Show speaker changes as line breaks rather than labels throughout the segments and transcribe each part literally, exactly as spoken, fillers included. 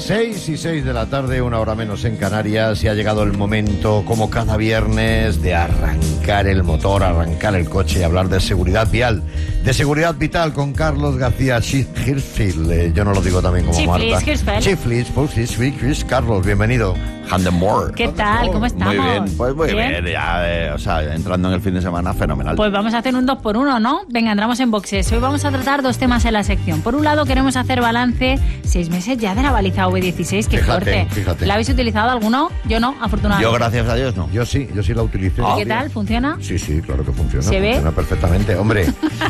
Seis y seis de la tarde, una hora menos en Canarias, y ha llegado el momento, como cada viernes, de arrancar el motor, arrancar el coche y hablar de seguridad vial, de seguridad vital con Carlos García Hirschfeld. Eh, yo no lo digo también como
Chiflis,
Marta.
Hirschfeld.
Chiflis, Carlos, bienvenido.
Handenmore.
¿Qué tal? ¿Cómo estamos?
Muy bien, pues muy bien,
¿Bien?
ya, eh, o sea, entrando en el fin de semana, fenomenal.
Pues vamos a hacer un dos por uno, ¿no? Venga, entramos en boxes. Hoy vamos a tratar dos temas en la sección. Por un lado, queremos hacer balance seis meses ya de la baliza V dieciséis, que
Fíjate,
fuerte.
fíjate.
¿La habéis utilizado alguno? Yo no, afortunadamente.
Yo, gracias a Dios, no.
Yo sí, yo sí la utilicé.
¿Y qué tal? ¿Funciona?
Sí, sí, claro que funciona.
¿Se ve?
Funciona perfectamente. Hombre,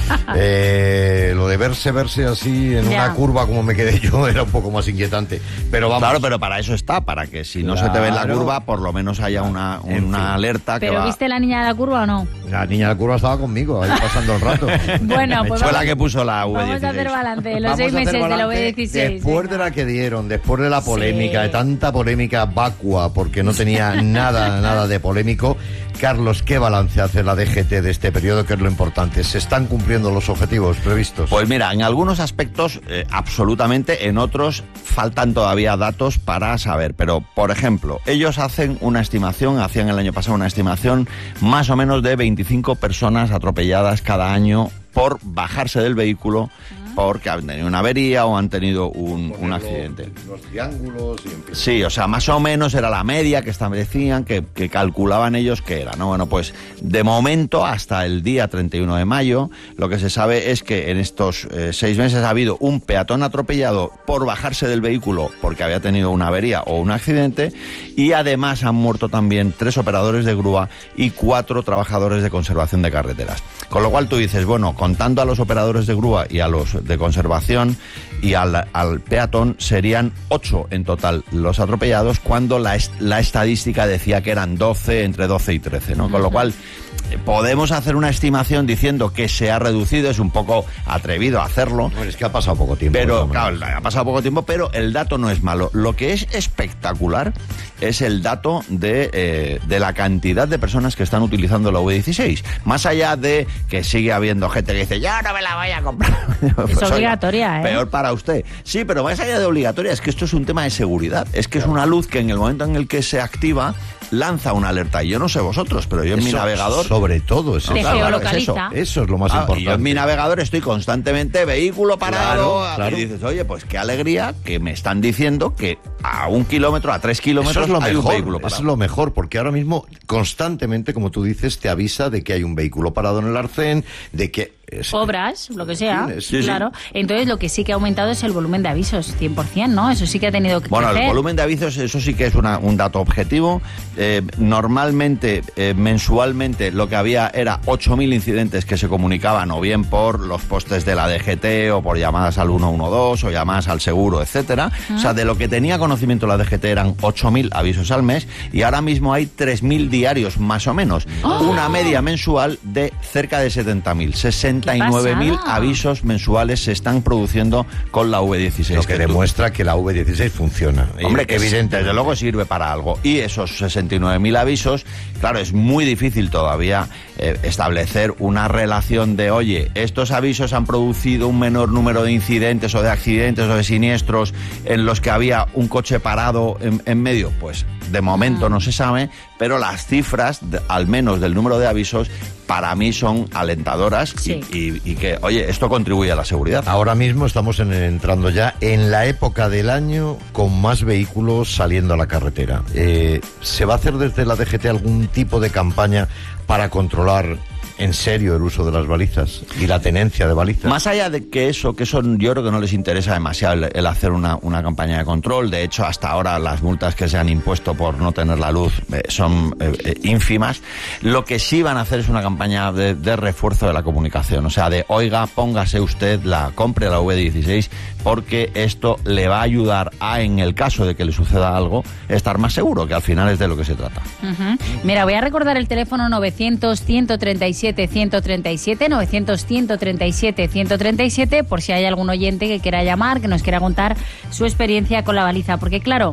eh, lo de verse, verse así en
Ya.
una curva como me quedé yo era un poco más inquietante. Pero vamos.
Claro, pero para eso está, para que si no se te ve en la
Claro.
curva, por lo menos haya una,
En
una
fin.
alerta que
¿Pero
va...
viste la niña de la curva o no?
La niña de la curva estaba conmigo, ahí pasando el rato.
Bueno, pues
Fue
vamos,
la que puso la V
vamos
dieciséis.
a hacer balance de los
Vamos
seis
a hacer
meses de la
balance
V dieciséis.
Después de
venga.
la que dieron, después de la polémica,
Sí.
de tanta polémica vacua, porque no tenía nada, nada de polémico. Carlos, ¿qué balance hace la D G T de este periodo? Que es lo importante. ¿Se están cumpliendo los objetivos previstos?
Pues mira, en algunos aspectos eh, absolutamente, en otros faltan todavía datos para saber. Pero, por ejemplo, ellos hacen una estimación, hacían el año pasado una estimación más o menos de veinticinco personas atropelladas cada año por bajarse del vehículo porque han tenido una avería o han tenido un, un accidente.
Los triángulos y en fin.
Sí, o sea, más o menos era la media que establecían, que, que calculaban ellos que era, ¿no? Bueno, pues de momento, hasta el día treinta y uno de mayo, lo que se sabe es que en estos eh, seis meses ha habido un peatón atropellado por bajarse del vehículo porque había tenido una avería o un accidente, y además han muerto también tres operadores de grúa y cuatro trabajadores de conservación de carreteras. Con lo cual tú dices, bueno, contando a los operadores de grúa y a los de conservación y al, al peatón, serían ocho en total los atropellados, cuando la, est- la estadística decía que eran doce, entre doce y trece, ¿no? Con lo cual eh, podemos hacer una estimación diciendo que se ha reducido, es un poco atrevido hacerlo,
Bueno, es que ha pasado poco tiempo.
pero
más o
claro,
menos.
ha pasado poco tiempo, pero el dato no es malo. Lo que es espectacular es el dato de, eh, de la cantidad de personas que están utilizando la V dieciséis. Más allá de que sigue habiendo gente que dice, yo no me la voy a comprar.
Es
Pues, oiga,
obligatoria, ¿eh?
Peor para usted. Sí, pero más allá de obligatoria, es que esto es un tema de seguridad. Es que es una luz que en el momento en el que se activa, lanza una alerta. Y yo no sé vosotros, pero yo en mi
Eso,
navegador...
sobre todo, es
Te
eso.
claro, claro,
geolocaliza.
Eso es lo más
Ah,
importante.
y yo en mi navegador estoy constantemente vehículo parado.
Claro, claro.
Y dices, oye, pues qué alegría que me están diciendo que a un kilómetro, a tres kilómetros,
Eso es lo
hay un
mejor,
vehículo
eso
parado.
es lo mejor, porque ahora mismo constantemente, como tú dices, te avisa de que hay un vehículo parado en el arcén, de que... es-
Obras, lo que sea,
Sí, sí.
claro. Entonces, lo que sí que ha aumentado es el volumen de avisos, cien por ciento, ¿no? Eso sí que ha tenido que
Bueno, el
crecer.
volumen de avisos, eso sí que es una, un dato objetivo. Eh, normalmente, eh, mensualmente, lo que había era ocho mil incidentes que se comunicaban o bien por los postes de la D G T o por llamadas al uno uno dos o llamadas al seguro, etcétera. O sea, de lo que tenía conocimiento la D G T eran ocho mil avisos al mes, y ahora mismo hay tres mil diarios más o menos. Una media mensual de cerca de setenta mil. sesenta y nueve mil
pasada!
avisos mensuales se están produciendo con la V dieciséis.
Lo que
tú-
demuestra que la V dieciséis funciona.
Hombre,
Y
que evidente, desde luego sirve para algo. Y esos sesenta y nueve mil avisos, claro, es muy difícil todavía eh, establecer una relación de, oye, estos avisos han producido un menor número de incidentes o de accidentes o de siniestros en los que había un coche parado en, en medio. Pues de momento no se sabe, pero las cifras, de- al menos del número de avisos, para mí son alentadoras y-
Sí.
y, y que, oye, esto contribuye a la seguridad.
Ahora mismo estamos en- entrando ya en la época del año con más vehículos saliendo a la carretera. Eh, ¿Se va a hacer desde la D G T algún tipo de campaña para controlar en serio el uso de las balizas y la tenencia de balizas?
Más allá de que eso, que eso yo creo que no les interesa demasiado el, el hacer una, una campaña de control. De hecho, hasta ahora las multas que se han impuesto por no tener la luz eh, son eh, eh, ínfimas. Lo que sí van a hacer es una campaña de, de refuerzo de la comunicación. O sea, de, oiga, póngase usted, la compre la V dieciséis, porque esto le va a ayudar a, en el caso de que le suceda algo, estar más seguro, que al final es de lo que se trata.
Ujú. Mira, voy a recordar el teléfono novecientos, ciento treinta y siete, ciento treinta y siete, novecientos, ciento treinta y siete, ciento treinta y siete, por si hay algún oyente que quiera llamar, que nos quiera contar su experiencia con la baliza. Porque claro,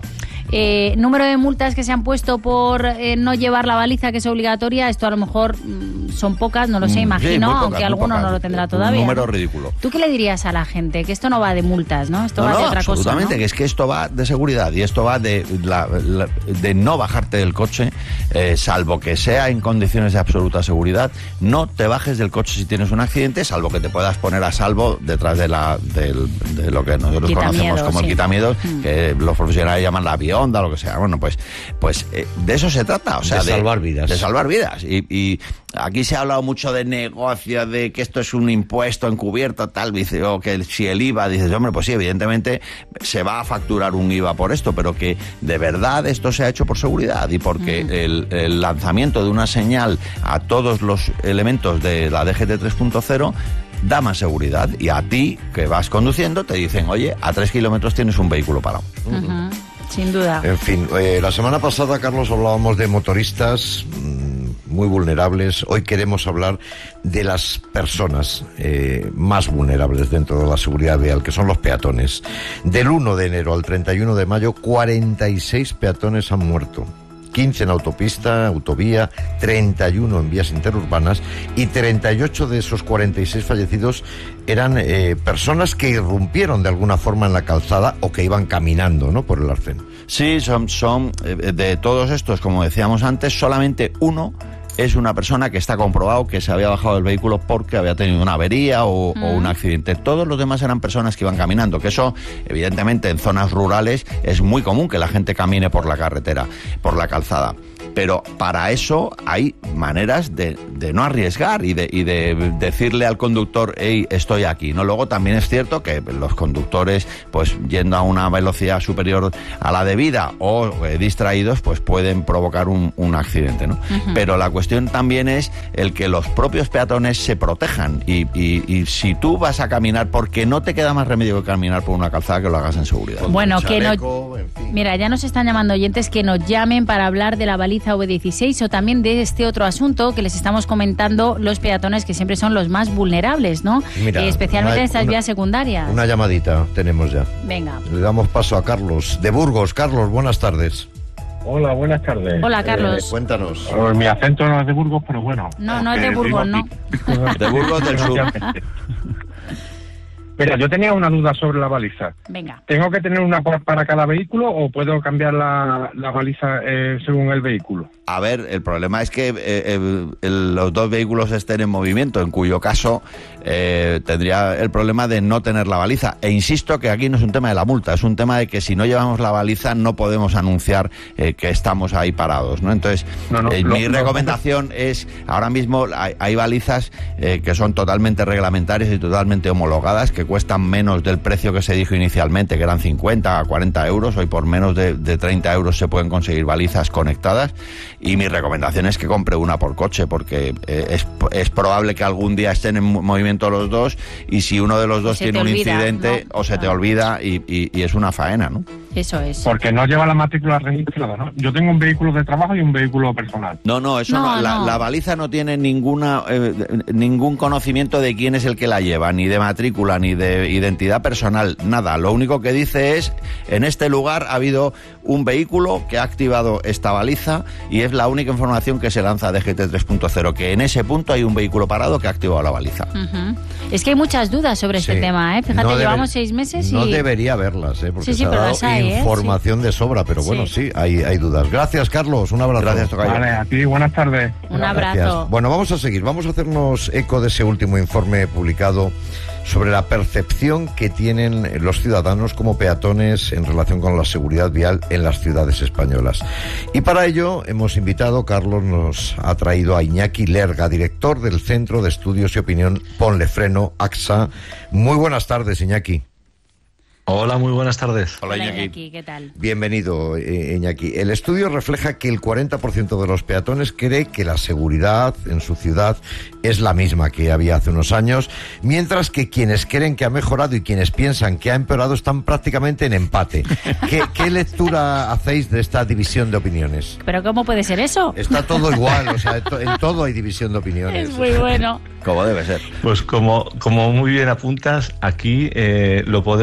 Eh, número de multas que se han puesto por eh, no llevar la baliza, que es obligatoria, esto a lo mejor mmm, son pocas, no lo sé, imagino,
sí, pocas,
aunque alguno no lo tendrá todavía.
Un número
¿no?
ridículo.
¿Tú qué le dirías a la gente? Que esto no va de multas, ¿no? Esto
no,
va
no,
de otra cosa,
absolutamente,
¿no?
que es que esto va de seguridad y esto va de, la, la, de no bajarte del coche, eh, salvo que sea en condiciones de absoluta seguridad. No te bajes del coche si tienes un accidente, salvo que te puedas poner a salvo detrás de la del, de lo que nosotros conocemos como
sí.
el quitamiedos,
mm.
que los profesionales llaman la bionda, lo que sea. Bueno, pues, pues eh, de eso se trata, o sea,
de, de salvar vidas.
De salvar vidas. Y, y aquí se ha hablado mucho de negocio, de que esto es un impuesto encubierto, tal, dice, o que si el I V A, dices, hombre, pues sí, evidentemente se va a facturar un I V A por esto, pero que de verdad esto se ha hecho por seguridad y porque mm. el, el lanzamiento de una señal a todos los elementos de la D G T tres punto cero da más seguridad, y a ti que vas conduciendo te dicen, oye, a tres kilómetros tienes un vehículo parado.
Uh-huh. Sin duda.
En fin, eh, la semana pasada, Carlos, hablábamos de motoristas mmm, muy vulnerables. Hoy queremos hablar de las personas eh, más vulnerables dentro de la seguridad vial, que son los peatones. Del uno de enero al treinta y uno de mayo, cuarenta y seis peatones han muerto. quince en autopista, autovía, treinta y uno en vías interurbanas, y treinta y ocho de esos cuarenta y seis fallecidos eran eh, personas que irrumpieron de alguna forma en la calzada o que iban caminando, ¿no?, por el arcén.
Sí, son, son eh, de todos estos, como decíamos antes, solamente uno es una persona que está comprobado que se había bajado del vehículo porque había tenido una avería o, mm. o un accidente. Todos los demás eran personas que iban caminando, que eso, evidentemente, en zonas rurales es muy común que la gente camine por la carretera, por la calzada. Pero para eso hay maneras de, de no arriesgar y de, y de decirle al conductor, hey, estoy aquí, ¿no? Luego también es cierto que los conductores, pues yendo a una velocidad superior a la debida o eh, distraídos, pues pueden provocar un, un accidente, ¿no? Uh-huh. Pero la cuestión también es el que los propios peatones se protejan y, y, y si tú vas a caminar, porque no te queda más remedio que caminar por una calzada, que lo hagas en seguridad.
Bueno, que no... En fin. Mira, ya nos están llamando oyentes que nos llamen para hablar de la baliza V dieciséis o también de este otro asunto que les estamos comentando, los peatones, que siempre son los más vulnerables, ¿no?
Mira,
eh, especialmente
una,
en estas
una,
vías secundarias.
Una llamadita tenemos ya.
Venga.
Le damos paso a Carlos, de Burgos. Carlos, buenas tardes.
Hola, buenas tardes.
Hola, Carlos.
Eh, cuéntanos.
Eh, mi acento no es de Burgos, pero bueno.
No, no es de Burgos, no.
De Burgos del Sur.
Mira, yo tenía una duda sobre la baliza.
Venga.
¿Tengo que tener una para cada vehículo o puedo cambiar la, la baliza eh, según el vehículo?
A ver, el problema es que eh, el, el, los dos vehículos estén en movimiento, en cuyo caso eh, tendría el problema de no tener la baliza. E insisto que aquí no es un tema de la multa, es un tema de que si no llevamos la baliza no podemos anunciar eh, que estamos ahí parados, ¿no? Entonces, no, no, eh, lo, mi lo, recomendación lo... es, ahora mismo hay, hay balizas eh, que son totalmente reglamentarias y totalmente homologadas, que cuestan menos del precio que se dijo inicialmente, que eran cincuenta a cuarenta euros. Hoy por menos de, de treinta euros se pueden conseguir balizas conectadas. Y mi recomendación es que compre una por coche, porque eh, es, es probable que algún día estén en movimiento los dos, y si uno de los dos tiene un olvida, incidente, ¿no? O se te olvida y, y, y es una faena, ¿no?
Eso es.
Porque no lleva la matrícula registrada, ¿no? Yo tengo un vehículo de trabajo y un vehículo personal.
No, no, eso no. no, la, no. La baliza no tiene ninguna eh, ningún conocimiento de quién es el que la lleva, ni de matrícula, ni de identidad personal, nada. Lo único que dice es, en este lugar ha habido un vehículo que ha activado esta baliza, y es la única información que se lanza de G T tres punto cero, que en ese punto hay un vehículo parado que ha activado la baliza.
Uh-huh. Es que hay muchas dudas sobre sí. este tema, ¿eh? Fíjate, no llevamos debe, seis meses y...
No debería haberlas, ¿eh? Porque
sí, sí,
se ha dado
hay,
información
¿eh?
de sobra, pero bueno, sí, sí hay, hay dudas. Gracias, Carlos, un abrazo.
Gracias, Tocayo.
Vale, a ti, buenas tardes.
Un abrazo.
Gracias. Bueno, vamos a seguir, vamos a hacernos eco de ese último informe publicado sobre la percepción que tienen los ciudadanos como peatones en relación con la seguridad vial en las ciudades españolas. Y para ello hemos invitado, Carlos nos ha traído a Iñaki Lerga, director del Centro de Estudios y Opinión Ponle Freno, A X A. Muy buenas tardes, Iñaki.
Hola, muy buenas tardes.
Hola, Iñaki. Iñaki, ¿qué tal?
Bienvenido, eh, Iñaki. El estudio refleja que el cuarenta por ciento de los peatones cree que la seguridad en su ciudad es la misma que había hace unos años, mientras que quienes creen que ha mejorado y quienes piensan que ha empeorado están prácticamente en empate. ¿Qué, qué lectura hacéis de esta división de opiniones?
¿Pero cómo puede ser eso?
Está todo igual, o sea, en todo hay división de opiniones.
Es muy bueno.
Como debe ser.
Pues como, como muy bien apuntas, aquí eh, lo podemos ver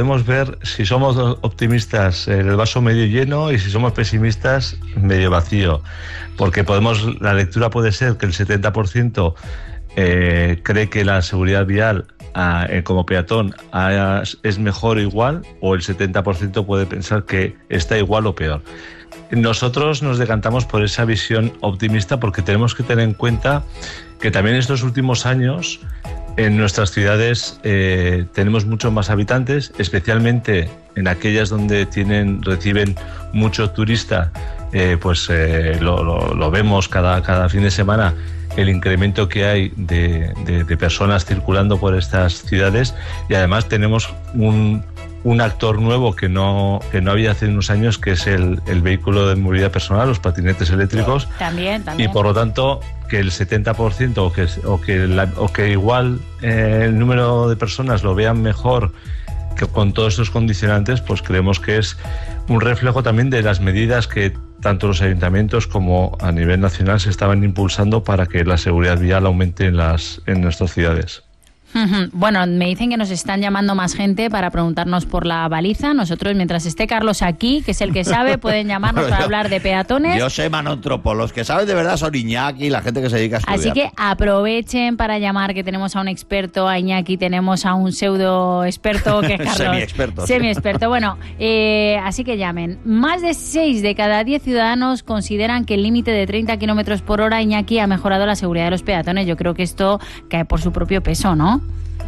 ver si somos optimistas en el vaso medio lleno y si somos pesimistas medio vacío, porque podemos, la lectura puede ser que el setenta por ciento eh, cree que la seguridad vial a, eh, como peatón a, es mejor o igual, o el setenta por ciento puede pensar que está igual o peor. Nosotros nos decantamos por esa visión optimista porque tenemos que tener en cuenta que también en estos últimos años en nuestras ciudades eh, tenemos muchos más habitantes, especialmente en aquellas donde tienen reciben mucho turista, eh, pues eh, lo, lo, lo vemos cada, cada fin de semana, el incremento que hay de, de, de personas circulando por estas ciudades, y además tenemos un, un actor nuevo que no, que no había hace unos años, que es el, el vehículo de movilidad personal, los patinetes eléctricos.
También, también.
Y por lo tanto, que el setenta por ciento o que, o que, la, o que igual eh, el número de personas lo vean mejor que con todos estos condicionantes, pues creemos que es un reflejo también de las medidas que tanto los ayuntamientos como a nivel nacional se estaban impulsando para que la seguridad vial aumente en, las, en nuestras ciudades.
Bueno, me dicen que nos están llamando más gente para preguntarnos por la baliza. Nosotros, mientras esté Carlos aquí, que es el que sabe, pueden llamarnos bueno, para yo, hablar de peatones.
Yo sé, Manontropo, los que saben de verdad son Iñaki, la gente que se dedica a estudiar.
Así que aprovechen para llamar, que tenemos a un experto, a Iñaki, tenemos a un pseudo experto que es Carlos.
Semi-experto.
Semi-experto. Bueno, eh, así que llamen. Más de seis de cada diez ciudadanos consideran que el límite de treinta kilómetros por hora, Iñaki, ha mejorado la seguridad de los peatones. Yo creo que esto cae por su propio peso, ¿no?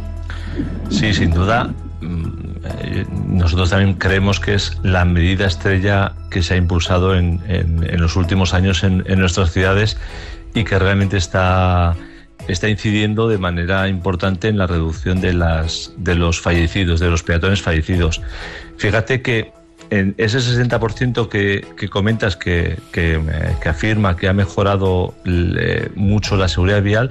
Sí, sin duda. Nosotros también creemos que es la medida estrella que se ha impulsado en, en, en los últimos años en, en nuestras ciudades y que realmente está, está incidiendo de manera importante en la reducción de, las, de los fallecidos, de los peatones fallecidos. Fíjate que en ese sesenta por ciento que, que comentas que, que, que afirma que ha mejorado eh, mucho la seguridad vial,